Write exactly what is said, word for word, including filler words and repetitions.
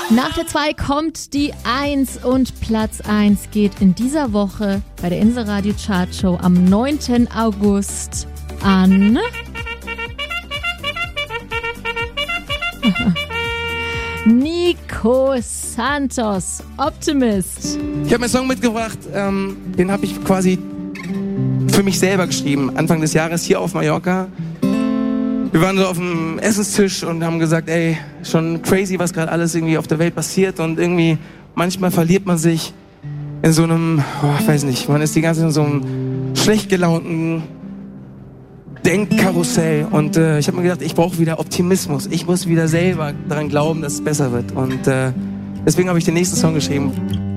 Nach der zwei kommt die eins und Platz eins geht in dieser Woche bei der Inselradio Chartshow am neunten August an Nico Santos, Optimist. Ich habe mir einen Song mitgebracht, ähm, den habe ich quasi für mich selber geschrieben, Anfang des Jahres hier auf Mallorca. Wir waren so auf dem Essenstisch und haben gesagt, ey, schon crazy, was gerade alles irgendwie auf der Welt passiert und irgendwie manchmal verliert man sich in so einem, oh, ich weiß nicht, man ist die ganze Zeit in so einem schlecht gelaunten Denkkarussell und äh, ich habe mir gedacht, ich brauche wieder Optimismus, ich muss wieder selber daran glauben, dass es besser wird und äh, deswegen habe ich den nächsten Song geschrieben.